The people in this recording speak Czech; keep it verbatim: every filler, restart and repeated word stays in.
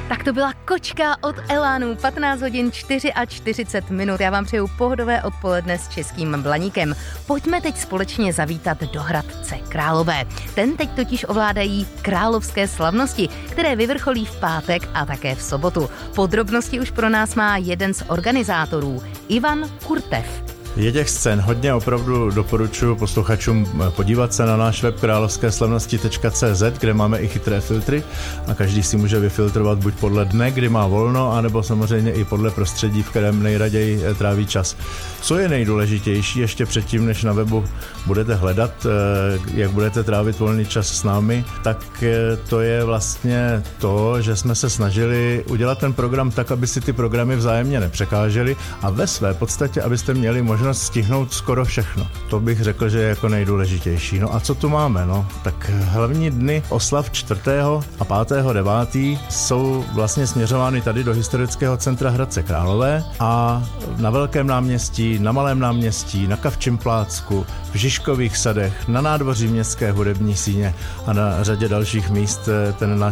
Tak to byla Kočka od Elánu, patnáct hodin čtyřicet čtyři minut. Já vám přeju pohodové odpoledne s Českým Blaníkem. Pojďme teď společně zavítat do Hradce Králové. Ten teď totiž ovládají královské slavnosti, které vyvrcholí v pátek a také v sobotu. Podrobnosti už pro nás má jeden z organizátorů, Ivan Kurtev. Je těch scén hodně, opravdu doporučuji posluchačům podívat se na náš web královské slavnosti tečka cé zet, kde máme i chytré filtry a každý si může vyfiltrovat buď podle dne, kdy má volno, anebo samozřejmě i podle prostředí, v kterém nejraději tráví čas. Co je nejdůležitější ještě předtím, než na webu budete hledat, jak budete trávit volný čas s námi, tak to je vlastně to, že jsme se snažili udělat ten program tak, aby si ty programy vzájemně nepřekážely a ve své podstatě, abyste měli možnost stihnout skoro všechno. To bych řekl, že je jako nejdůležitější. No a co tu máme? No, tak hlavní dny oslav čtvrtého a pátého devátého jsou vlastně směřovány tady do historického centra Hradce Králové a na Velkém náměstí, na Malém náměstí, na Kavčím plácku, v Žižkových sadech, na nádvoří Městské hudební síně a na řadě dalších míst ten náš